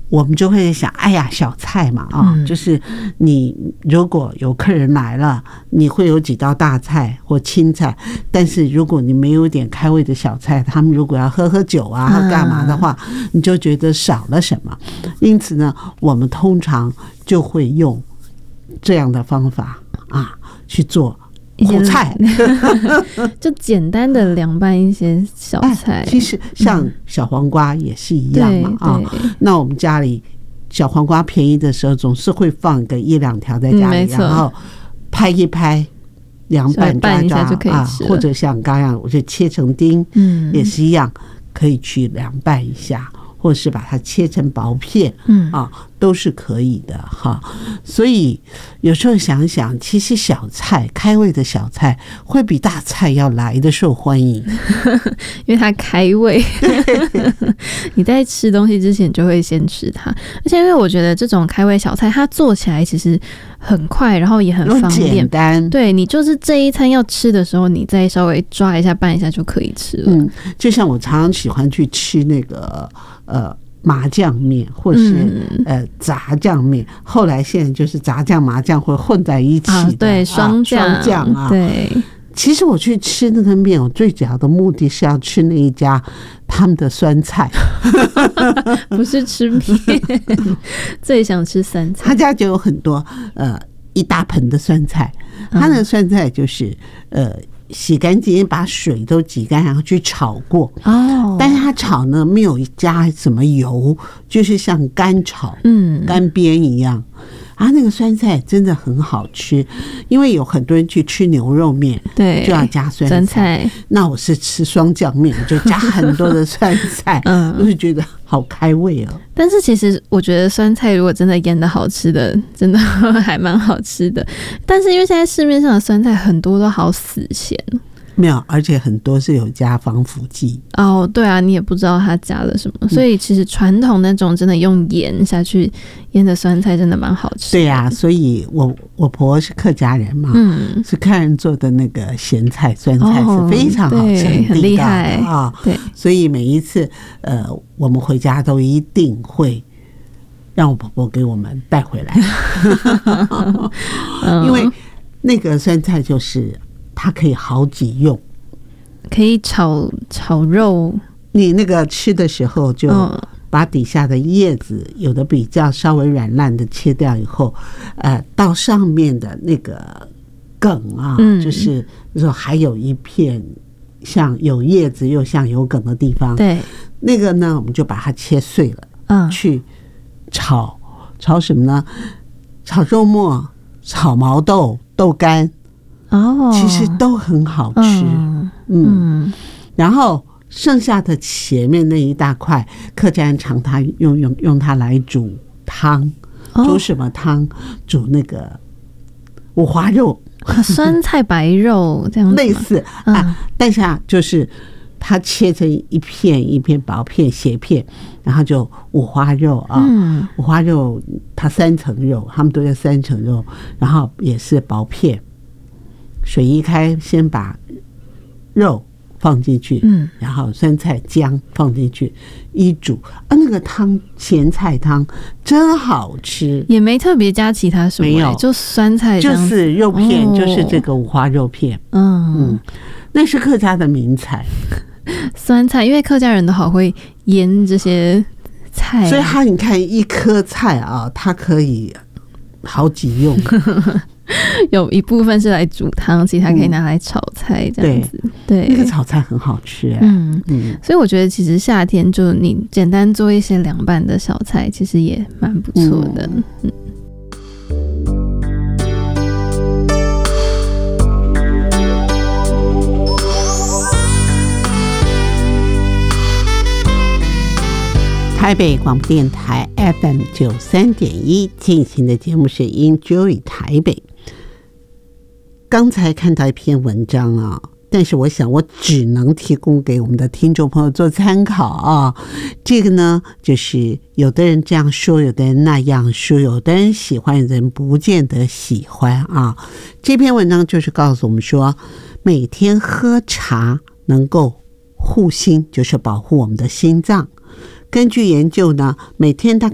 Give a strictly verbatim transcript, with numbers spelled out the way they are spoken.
我们就会想，哎呀，小菜嘛啊、嗯，就是你如果有客人来了，你会有几道大菜或青菜，但是如果你没有点开胃的小菜，他们如果要喝喝酒啊或干嘛的话，你就觉得少了什么。因此呢，我们通常就会用这样的方法啊去做苦菜， 就简单的凉拌一些小菜。 哎、其实像小黄瓜也是一样嘛、嗯、啊。那我们家里小黄瓜便宜的时候，总是会放个一两条在家里，嗯、然后拍一拍，凉拌抓一抓就可以吃、 啊，或者像刚刚我就切成丁，嗯，也是一样，可以去凉拌一下。或是把它切成薄片，嗯啊，都是可以的哈。所以有时候想想，其实小菜开胃的小菜会比大菜要来的受欢迎， 因为它开胃。你在吃东西之前就会先吃它，而且因为我觉得这种开胃小菜，它做起来其实很快，然后也很方便， 简单。 对，你就是这一餐要吃的时候，你再稍微抓一下拌一下就可以吃了。嗯， 就像我常常喜欢去吃那个。呃，麻酱面或是、嗯、呃炸酱面，后来现在就是炸酱麻酱会混在一起的，啊、 对，双酱、 啊、双酱啊， 对。 其实我去吃那个面，我最主要的目的是要吃那一家他们的酸菜， 不是吃面，最想吃酸菜。 他家就有很多呃一大盆的酸菜，他那个酸菜就是呃。洗干净，把水都挤干，然后去炒过。哦，但是它炒呢没有加什么油，就是像干炒，嗯，干煸一样。啊，那个酸菜真的很好吃，因为有很多人去吃牛肉面， 对， 就要加酸菜。 酸菜那我是吃双酱面，就加很多的酸菜，嗯，我就觉得好开胃哦。 但是其实我觉得酸菜如果真的腌的好吃的，真的还蛮好吃的。但是因为现在市面上的酸菜很多都好死咸。 没有，而且很多是有加防腐剂哦。对啊，你也不知道它加了什么，所以其实传统那种真的用盐下去腌的酸菜真的蛮好吃的。 对啊，所以我我婆是客家人嘛，嗯，是客人做的那个咸菜酸菜是非常好吃， 哦、很厉害啊。 对， 所以每一次呃，我们回家都一定会让我婆婆给我们带回来，因为那个酸菜就是。它可以好几用， 可以炒炒肉。 你那个吃的时候，就把底下的叶子有的比较稍微软烂的切掉以后，呃，到上面的那个梗啊，嗯、就是说还有一片像有叶子又像有梗的地方， 对， 那个呢，我们就把它切碎了，嗯，去炒炒什么呢？炒肉末、炒毛豆、豆干。哦，其实都很好吃，嗯，嗯，然后剩下的前面那一大块，客家人常它用用用它来煮汤，煮什么汤？煮那个五花肉、 啊、酸菜白肉这样子， 类似啊，嗯、但是啊，就是它切成一片一片薄片斜片，然后就五花肉啊，嗯、五花肉它三层肉，他们都叫三层肉，然后也是薄片。水一开，先把肉放进去，嗯，然后酸菜姜放进去一煮啊，那个汤咸菜汤真好吃， 也没特别加其他什么，没有，就酸菜这样子， 就是肉片，哦、就是这个五花肉片，嗯嗯，那是客家的名菜， 酸菜，因为客家人都好会腌这些菜， 所以他你看一颗菜啊，它可以好几用。 有一部分是来煮汤，其他可以拿来炒菜这样子。嗯、对， 那个炒菜很好吃、欸。 嗯嗯，所以我觉得其实夏天就你简单做一些凉拌的小菜，其实也蛮不错的。嗯。嗯台北广播电台 F M 九三点一进行的节目是 Enjoy 台北。刚才看到一篇文章啊，但是我想我只能提供给我们的听众朋友做参考啊。这个呢，就是有的人这样说，有的人那样说，有的人喜欢，有的人不见得喜欢啊。这篇文章就是告诉我们说，每天喝茶能够护心，就是保护我们的心脏。根据研究呢，每天大概